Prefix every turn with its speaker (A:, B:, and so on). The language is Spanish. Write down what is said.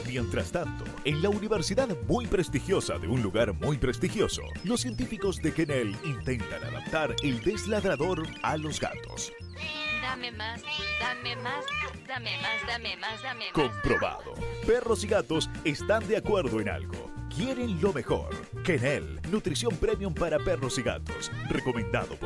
A: Mientras tanto, en la universidad muy prestigiosa de un lugar muy prestigioso, los científicos de Kennel intentan adaptar el desladrador a los gatos.
B: Dame más, dame más, dame más, dame más, dame más.
A: Comprobado. Perros y gatos están de acuerdo en algo. Quieren lo mejor. Kennel, nutrición premium para perros y gatos. Recomendado por